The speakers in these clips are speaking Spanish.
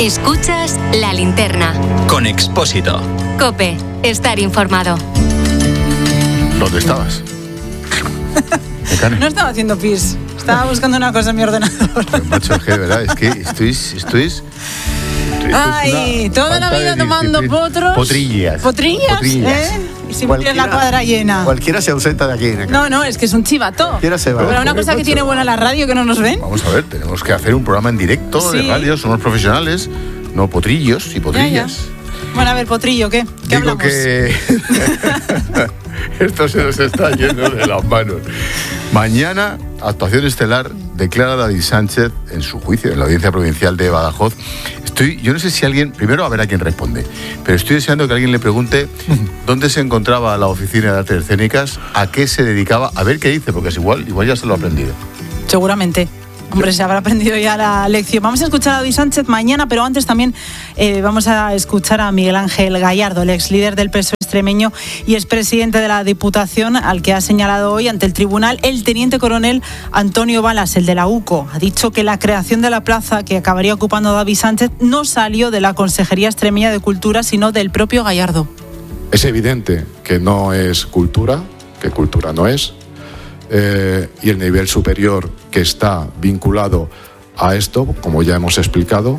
Escuchas La Linterna. Con Expósito. COPE. Estar informado. ¿Dónde estabas? No estaba haciendo pis. Estaba buscando una cosa en mi ordenador. Pero, macho, es que de verdad, es que esto es Ay, toda la vida tomando potros. Potrillas. Y siempre tienes la cuadra llena. Cualquiera se ausenta de aquí. No, es que es un chivato. Cualquiera se va. Pero una cosa que tiene buena la radio, que no nos ven. Vamos a ver, tenemos que hacer un programa en directo de radio, somos profesionales, no potrillos y potrillas. Ya. Bueno, a ver, potrillo, ¿qué Digo hablamos? que esto se nos está yendo de las manos. Mañana, actuación estelar, declara David Sánchez en su juicio en la Audiencia Provincial de Badajoz. Yo no sé si alguien, primero a ver a quién responde, pero estoy deseando que alguien le pregunte dónde se encontraba la Oficina de Artes Escénicas, a qué se dedicaba, a ver qué dice, porque es igual ya se lo ha aprendido. Seguramente. Hombre, se habrá aprendido ya la lección. Vamos a escuchar a David Sánchez mañana, pero antes también vamos a escuchar a Miguel Ángel Gallardo, el ex líder del PSOE extremeño y expresidente de la Diputación, al que ha señalado hoy ante el tribunal el teniente coronel Antonio Balas, el de la UCO. Ha dicho que la creación de la plaza que acabaría ocupando David Sánchez no salió de la Consejería Extremeña de Cultura, sino del propio Gallardo. Es evidente que no es cultura, que cultura no es. Y el nivel superior que está vinculado a esto, como ya hemos explicado,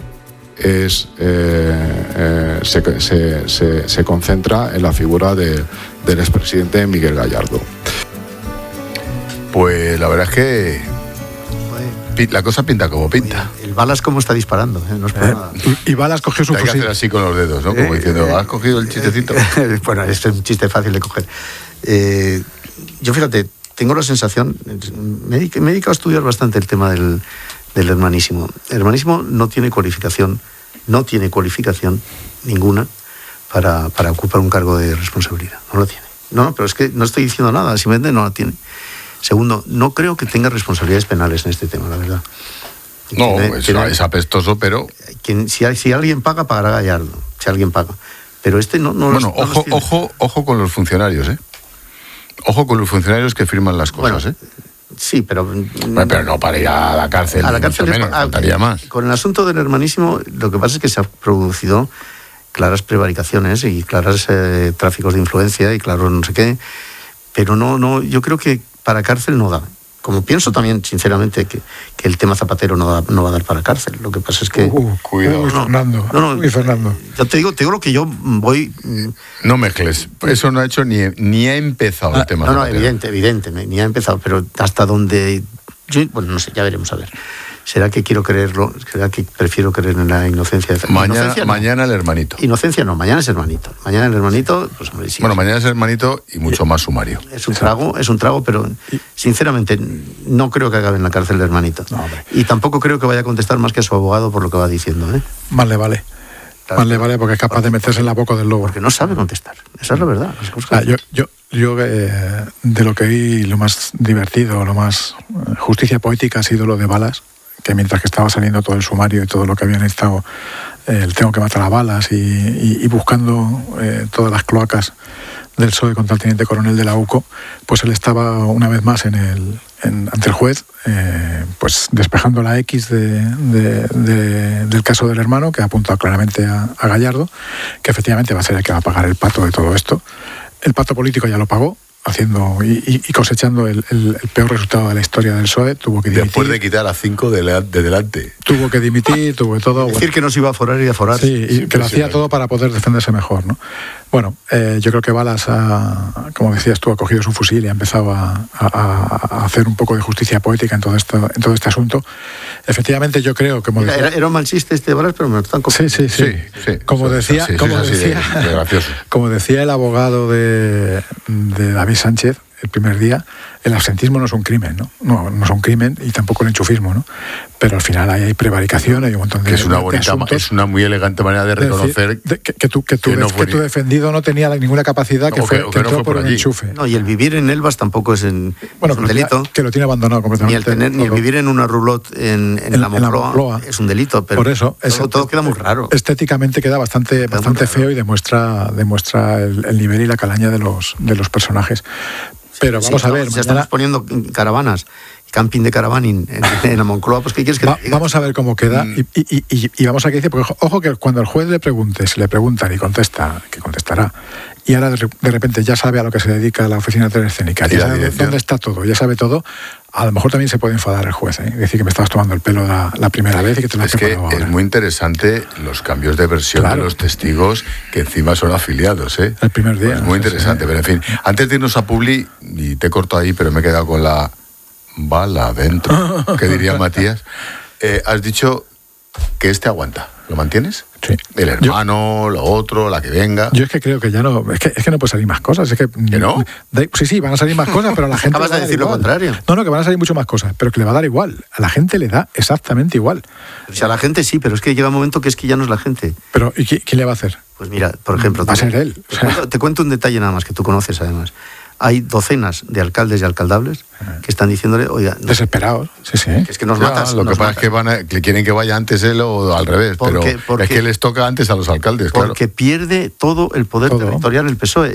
se concentra en la figura del expresidente Miguel Gallardo. Pues la verdad es que la cosa pinta como pinta. El Balas cómo está disparando, no es por nada. Y Balas cogió su Hay que fusil. hacer así con los dedos, ¿no? Como diciendo, ¿has cogido el chistecito? Bueno, es un chiste fácil de coger. Yo, fíjate, tengo la sensación, me he dedicado a estudiar bastante el tema del hermanísimo. El hermanísimo no tiene cualificación ninguna para ocupar un cargo de responsabilidad. No lo tiene. No, pero es que no estoy diciendo nada, simplemente no la tiene. Segundo, no creo que tenga responsabilidades penales en este tema, la verdad. No, es apestoso, pero... Si alguien paga, pagará Gallardo. Si alguien paga. Pero este no Bueno, ojo con los funcionarios, ¿eh? Ojo con los funcionarios que firman las cosas, bueno, sí, pero no para ir a la cárcel. A la cárcel menos, faltaría más. Con el asunto del hermanismo, lo que pasa es que se han producido claras prevaricaciones y claros tráficos de influencia y claro no sé qué. Pero no, yo creo que para cárcel no da. Como pienso también, sinceramente, que el tema Zapatero no va a dar para cárcel. Lo que pasa es que... Cuidado. Fernando. Fernando. Yo te digo lo que yo voy... No mezcles. Eso no ha hecho ni ha empezado el tema Zapatero. Evidente, ni ha empezado. Pero hasta donde... no sé, ya veremos a ver. ¿Será que quiero creerlo? ¿Será que prefiero creer en la inocencia? Mañana el hermanito. Inocencia no, mañana es hermanito. Mañana el hermanito, pues hombre, sí. Bueno, mañana es hermanito y mucho más sumario. Es un trago, pero sinceramente no creo que acabe en la cárcel el hermanito. No, y tampoco creo que vaya a contestar más que a su abogado por lo que va diciendo, ¿eh? Más le vale. Claro, más le vale porque es capaz de meterse en la boca del lobo. Porque no sabe contestar. Esa es la verdad. Yo de lo que vi, lo más divertido, lo más justicia poética ha sido lo de Balas, que mientras que estaba saliendo todo el sumario y todo lo que habían estado, el tengo que matar a Balas y buscando todas las cloacas del PSOE contra el teniente coronel de la UCO, pues él estaba una vez más ante el juez, pues despejando la X del caso del hermano, que ha apuntado claramente a Gallardo, que efectivamente va a ser el que va a pagar el pato de todo esto. El pato político ya lo pagó, haciendo y cosechando el peor resultado de la historia del PSOE. Tuvo que dimitir. Después de quitar a 5 de delante. Tuvo que dimitir, tuvo todo. Decir que no se iba a forar y a forar. Sí, y que lo hacía todo para poder defenderse mejor, ¿no? Bueno, yo creo que Balas, como decías tú, ha cogido su fusil y ha empezado a hacer un poco de justicia poética en todo este asunto. Efectivamente, yo creo que... Era un mal chiste este de Balas, pero me lo están cogiendo. Sí. Como decía el abogado de David Sánchez el primer día, el absentismo no es un crimen, ¿no? No es un crimen y tampoco el enchufismo, ¿no? Pero al final hay prevaricación, hay un montón de... Que es una muy elegante manera de reconocer que tu defendido no tenía ninguna capacidad, que entró por un enchufe. No, y el vivir en Elvas tampoco es un delito. Que lo tiene abandonado completamente. Ni el vivir en una roulotte en la Moncloa es un delito, pero por eso, todo queda muy raro. Estéticamente queda bastante feo y demuestra el nivel y la calaña de los personajes. Pero vamos a ver, ya estamos poniendo caravanas camping de caravaning en la Moncloa, pues ¿qué quieres que te diga? Vamos a ver cómo queda y vamos a que dice, porque ojo que cuando el juez le pregunte, si le preguntan y contesta, que contestará, y ahora de repente ya sabe a lo que se dedica la oficina de teleescénica, ya sabe dónde está todo, ya sabe todo, a lo mejor también se puede enfadar el juez, decir que me estabas tomando el pelo la primera vez y que te lo has preparado ahora. Es muy interesante los cambios de versión de los testigos, que encima son afiliados, ¿eh? El primer día. Pues muy interesante, pero en fin, antes de irnos a Publi, y te corto ahí, pero me he quedado con la bala adentro, que diría Matías, has dicho que aguanta. ¿Lo mantienes? Sí. El hermano, lo otro, la que venga. Yo es que creo que ya no... Es que no puede salir más cosas. Es que no? Sí, van a salir más cosas, pero a la gente... Acabas de decir lo contrario. No, que van a salir mucho más cosas, pero que le va a dar igual. A la gente le da exactamente igual. O sea, a la gente sí, pero es que llega un momento que es que ya no es la gente. Pero ¿y quién le va a hacer? Pues mira, por ejemplo... Va a ser él. Te cuento un detalle nada más, que tú conoces además. Hay docenas de alcaldes y alcaldables que están diciéndole, oiga... Desesperados, sí. Es que nos matas. Lo que pasa es que quieren que vaya antes él o al revés, pero es que les toca antes a los alcaldes, porque pierde todo el poder territorial el PSOE.